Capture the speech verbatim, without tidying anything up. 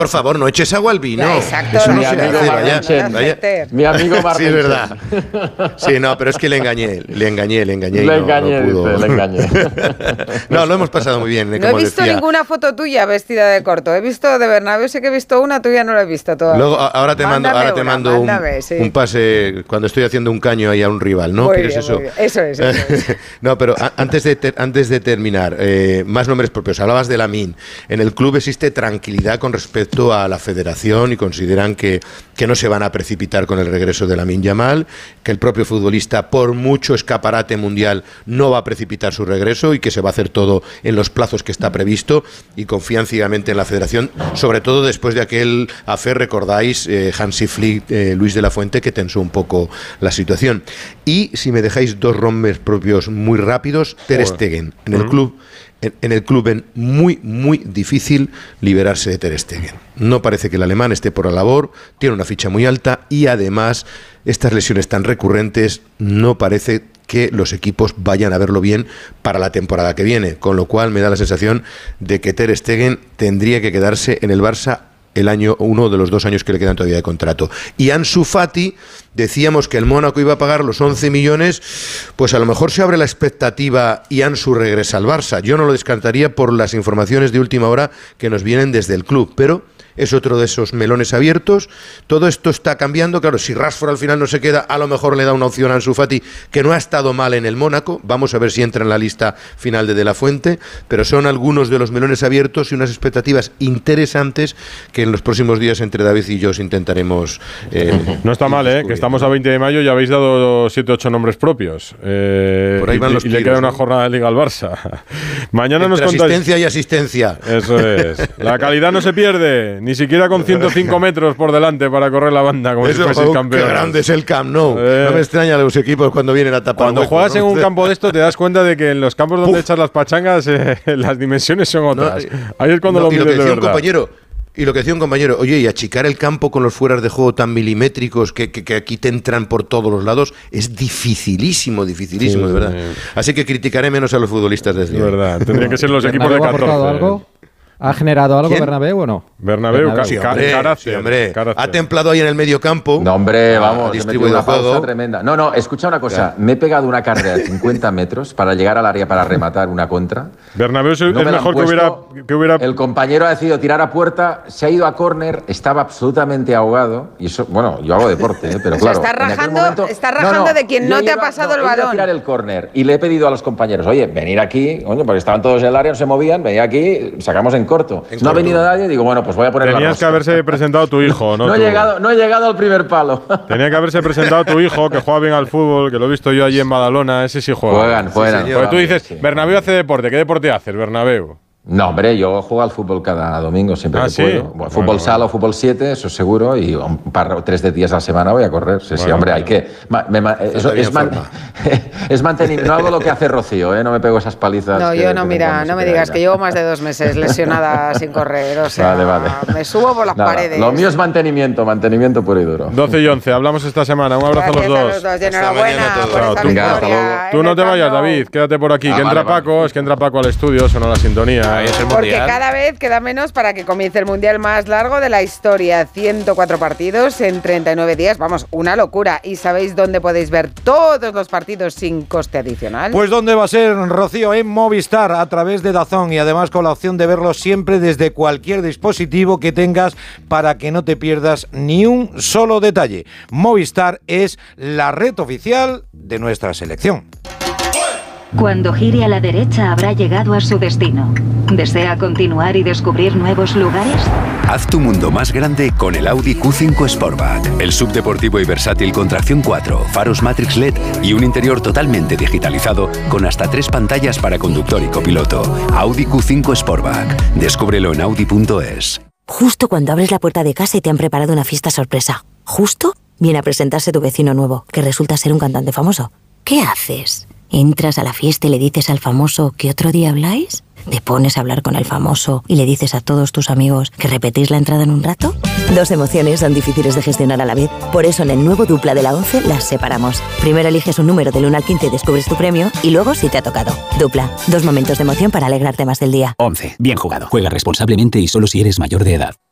Por favor, no eches agua al vino. Ya, exacto. Eso no Mi se amigo hace, Barrenechea. vaya, vaya. Mi amigo Barrenechea. Sí, es verdad. Sí, no, pero es que le engañé, le engañé, le engañé. Le no, engañé, no pudo. dice, le engañé. No, lo hemos pasado muy bien. No como he visto decía. ninguna foto tuya vestida de corto. He visto de Bernabéu, sé que he visto una, tuya no la he visto todavía. Luego, ahora te mando, Mándame ahora te una, mando un, mándame, sí. un pase cuando estoy haciendo un caño ahí a un rival, ¿no? Muy ¿Quieres bien, eso? muy bien. Eso es, eso es. No, pero a, antes, de ter, antes de terminar, eh, más nombres propios. Hablabas de Lamine. En el club existe tranquilidad con respecto a la federación y consideran que, que no se van a precipitar con el regreso de Lamine Yamal, que el propio futbolista, por mucho escaparate mundial, no va a precipitar su regreso y que se va a hacer todo en los plazos que está previsto, y confían ciegamente en la federación, sobre todo después de aquel affair, recordáis, eh, Hansi Flick, eh, Luis de la Fuente, que tensó un poco la situación. Y si me dejáis dos nombres propios muy rápidos, Ter Stegen, en el club En, en el club ven muy, muy difícil liberarse de Ter Stegen. No parece que el alemán esté por la labor, tiene una ficha muy alta y además estas lesiones tan recurrentes no parece que los equipos vayan a verlo bien para la temporada que viene, con lo cual me da la sensación de que Ter Stegen tendría que quedarse en el Barça el año, uno de los dos años que le quedan todavía de contrato. Y Ansu Fati, decíamos que el Mónaco iba a pagar los once millones, pues a lo mejor se abre la expectativa y Ansu regresa al Barça. Yo no lo descartaría por las informaciones de última hora que nos vienen desde el club, pero es otro de esos melones abiertos. Todo esto está cambiando. Claro, si Rashford al final no se queda, a lo mejor le da una opción a Ansu Fati, que no ha estado mal en el Mónaco. Vamos a ver si entra en la lista final de De La Fuente, pero son algunos de los melones abiertos y unas expectativas interesantes que en los próximos días entre David y yo os intentaremos eh, no está mal, ¿eh? Que estamos a veinte de mayo y ya habéis dado siete ocho nombres propios. Eh, Por ahí van y, los y tiros, le queda una ¿no? jornada de Liga al Barça. Mañana Entre nos contáis. asistencia y asistencia. Eso es. La calidad no se pierde, ni siquiera con ciento cinco metros por delante para correr la banda, como Eso, si fueseis oh, campeones. qué grande es el Camp Nou. Eh. No me extraña los equipos cuando vienen a tapar Cuando huecos, juegas ¿no? en un campo de esto te das cuenta de que en los campos donde Uf. echas las pachangas eh, las dimensiones son otras. No, Ahí es cuando no, lo y lo mides que de decía un verdad. compañero, y lo que decía un compañero, oye, y achicar el campo con los fueras de juego tan milimétricos que, que, que aquí te entran por todos los lados es dificilísimo, dificilísimo, Sí, de verdad. sí. Así que criticaré menos a los futbolistas desde De hoy. verdad, tendrían que ser los equipos de ¿Bernabéu ha aportado catorce. algo? ¿Ha generado algo ¿Quién? Bernabéu o no? Bernabéu, Bernabéu. Sí, ca- hombre, carácter, sí, hombre. carácter. Ha templado ahí en el medio campo. No, hombre, Ha vamos, he metido distribuido una pausa juego. tremenda. No, no, escucha una cosa. Me he pegado una carrera de cincuenta metros para llegar al área para rematar una contra. Bernabéu es, No es me la han mejor que hubiera, puesto. que hubiera El compañero ha decidido tirar a puerta, se ha ido a córner, estaba absolutamente ahogado. Y eso, bueno, yo hago deporte, ¿eh? Pero O sea, claro. está en aquel rajando- momento- está rajando de quien yo no te ha iba- pasado el he ido a balón. tirar el córner y le he pedido a los compañeros, oye, venir aquí, coño, porque estaban todos en el área, no se movían, venid aquí, sacamos en corto. En no ha corto. venido nadie, digo, bueno, pues voy a poner la tenías que rosca. haberse presentado tu hijo, ¿no? No he tú. llegado, no he llegado al primer palo. Tenía que haberse presentado tu hijo, que juega bien al fútbol, que lo he visto yo allí en Badalona, ese sí juega. Juegan, juegan. señor. Porque tú dices, Sí. Bernabéu hace deporte, ¿qué deporte haces, Bernabéu? No, hombre, yo juego al fútbol cada domingo siempre Ah, que ¿sí? puedo. Bueno, fútbol Bueno, sala bueno. o fútbol siete, eso seguro, y un par o tres de días a la semana voy a correr. Sí, sí, Bueno, hombre, bueno. hay que... ma- me ma- eso bien es, man- forma. es mantener... No hago lo que hace Rocío, ¿eh? No me pego esas palizas. No, que yo de no, vez en mira, cuando no se me queda digas ahí. que llevo más de dos meses lesionada sin correr, o sea, Vale, vale. me subo por las Nada, paredes. Lo mío es mantenimiento, mantenimiento puro y duro. doce y once, hablamos esta semana. Un abrazo Gracias a los dos. Y enhorabuena mañana a todos. por Chao, esta tú. Venga, hasta victoria. luego. Tú en no el te Camp vayas, Nou. David, quédate por aquí. Ah, que entra vale, vale. Paco, es que entra Paco al estudio, sonó la sintonía. Ahí es el Porque mundial. cada vez queda menos para que comience el mundial más largo de la historia. ciento cuatro partidos en treinta y nueve días. Vamos, una locura. ¿Y sabéis dónde podéis ver todos los partidos sin coste adicional? Pues ¿dónde va a ser, Rocío? En Movistar, a través de DAZN, y además con la opción de verlo siempre desde cualquier dispositivo que tengas para que no te pierdas ni un solo detalle. Movistar es la red oficial de nuestra selección. Cuando gire a la derecha habrá llegado a su destino. ¿Desea continuar y descubrir nuevos lugares? Haz tu mundo más grande con el Audi Q cinco Sportback. El subdeportivo y versátil con tracción cuatro, faros Matrix L E D y un interior totalmente digitalizado con hasta tres pantallas para conductor y copiloto. Audi Q cinco Sportback. Descúbrelo en audi punto es. Justo cuando abres la puerta de casa y te han preparado una fiesta sorpresa. Justo viene a presentarse tu vecino nuevo, que resulta ser un cantante famoso. ¿Qué haces? ¿Entras a la fiesta y le dices al famoso que otro día habláis? ¿Te pones a hablar con el famoso y le dices a todos tus amigos que repetís la entrada en un rato? Dos emociones son difíciles de gestionar a la vez. Por eso en el nuevo Dupla de la once las separamos. Primero eliges un número del uno al quince y descubres tu premio, y luego si te ha tocado. Dupla, dos momentos de emoción para alegrarte más del día. once. Bien jugado. Juega responsablemente y solo si eres mayor de edad.